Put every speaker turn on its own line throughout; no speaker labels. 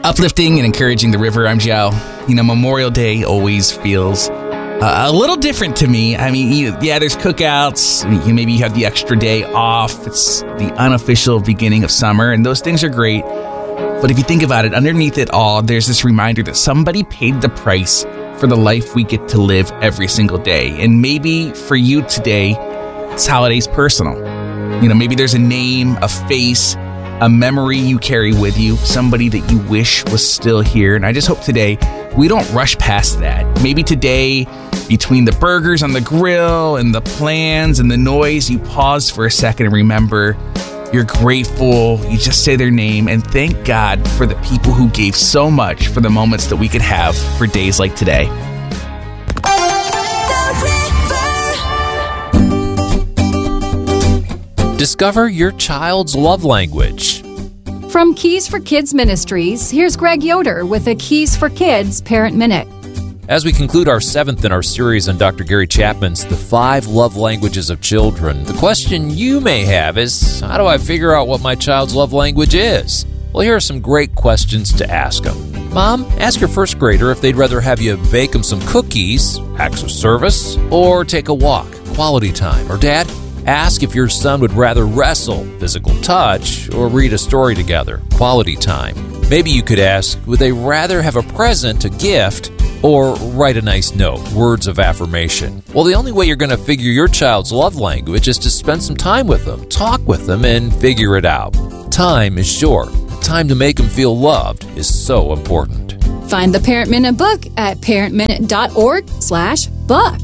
Uplifting and encouraging the river. I'm Joe. Memorial Day always feels a little different to me. I mean, there's cookouts. Maybe you have the extra day off. It's the unofficial beginning of summer, and those things are great. But if you think about it, underneath it all, there's this reminder that somebody paid the price for the life we get to live every single day. And maybe for you today, this holiday's personal. Maybe there's a name, a face, a memory you carry with you, somebody that you wish was still here. And I just hope today we don't rush past that. Maybe today, between the burgers on the grill and the plans and the noise, you pause for a second and remember you're grateful. You just say their name and thank God for the people who gave so much for the moments that we could have for days like today.
Discover your child's love language.
From Keys for Kids Ministries, here's Greg Yoder with a Keys for Kids Parent Minute.
As we conclude our 7th in our series on Dr. Gary Chapman's The 5 Love Languages of Children, the question you may have is, how do I figure out what my child's love language is? Well, here are some great questions to ask them. Mom, ask your first grader if they'd rather have you bake them some cookies, acts of service, or take a walk, quality time. Or Dad, ask if your son would rather wrestle, physical touch, or read a story together, quality time. Maybe you could ask, would they rather have a present, a gift, or write a nice note, words of affirmation? Well, the only way you're going to figure your child's love language is to spend some time with them, talk with them, and figure it out. Time is short. Time to make them feel loved is so important.
Find the Parent Minute book at parentminute.org/book.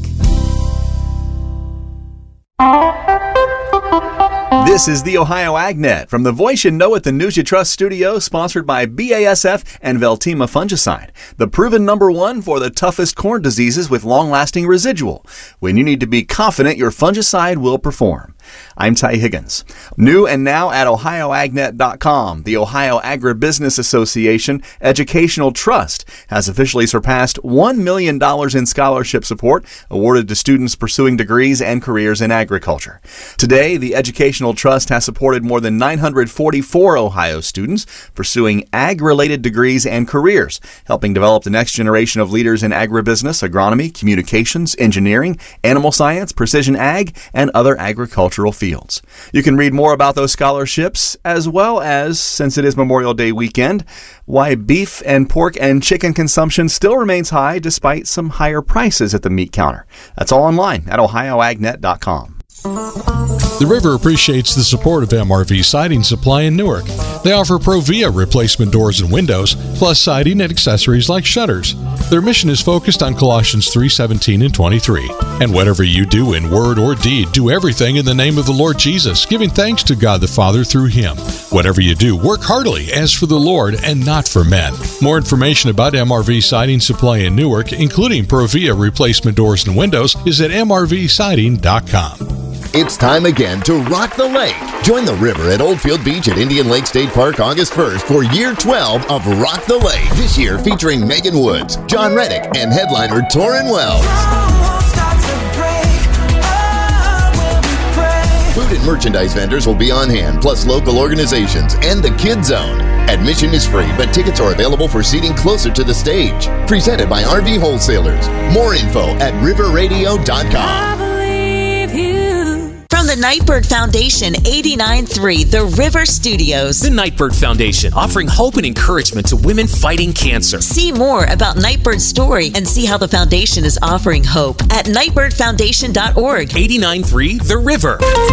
This is the Ohio AgNet from the Voice You Know at the News You Trust studio, sponsored by BASF and Veltima fungicide, the proven #1 for the toughest corn diseases with long-lasting residual. When you need to be confident your fungicide will perform. I'm Ty Higgins. New and now at OhioAgNet.com, the Ohio Agribusiness Association Educational Trust has officially surpassed $1 million in scholarship support awarded to students pursuing degrees and careers in agriculture. Today, the Educational Trust has supported more than 944 Ohio students pursuing ag-related degrees and careers, helping develop the next generation of leaders in agribusiness, agronomy, communications, engineering, animal science, precision ag, and other agricultural fields. You can read more about those scholarships, as well as, since it is Memorial Day weekend, why beef and pork and chicken consumption still remains high despite some higher prices at the meat counter. That's all online at OhioAgNet.com.
The River appreciates the support of MRV Siding Supply in Newark. They offer Provia replacement doors and windows, plus siding and accessories like shutters. Their mission is focused on Colossians 3:17 and 23. And whatever you do in word or deed, do everything in the name of the Lord Jesus, giving thanks to God the Father through Him. Whatever you do, work heartily as for the Lord and not for men. More information about MRV Siding Supply in Newark, including Provia replacement doors and windows, is at mrvsiding.com.
It's time again to rock the lake. Join the river at Oldfield Beach at Indian Lake State Park August 1st for year 12 of Rock the Lake. This year featuring Megan Woods, John Reddick, and headliner Torrin Wells. Food and merchandise vendors will be on hand, plus local organizations and the Kid Zone. Admission is free, but tickets are available for seating closer to the stage. Presented by RV Wholesalers. More info at riverradio.com.
From the Nightbird Foundation, 89.3 The River Studios.
The Nightbird Foundation, offering hope and encouragement to women fighting cancer.
See more about Nightbird's story and see how the foundation is offering hope at nightbirdfoundation.org.
89.3 The River.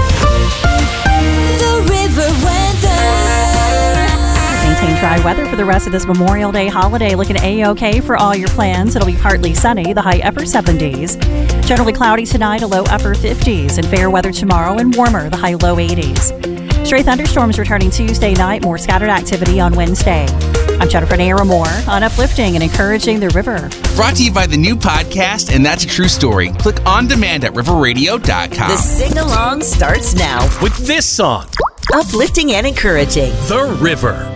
The River Weather.
Maintain dry weather for the rest of this Memorial Day holiday. Looking A-OK for all your plans. It'll be partly sunny, the high upper 70s. Generally cloudy tonight, a low upper 50s. And fair weather tomorrow and warmer, the high low 80s. Stray thunderstorms returning Tuesday night, more scattered activity on Wednesday. I'm Jennifer Naramore on Uplifting and Encouraging the River.
Brought to you by the new podcast, And That's a True Story. Click on demand at riverradio.com.
The sing-along starts now
with this song.
Uplifting and encouraging.
The River.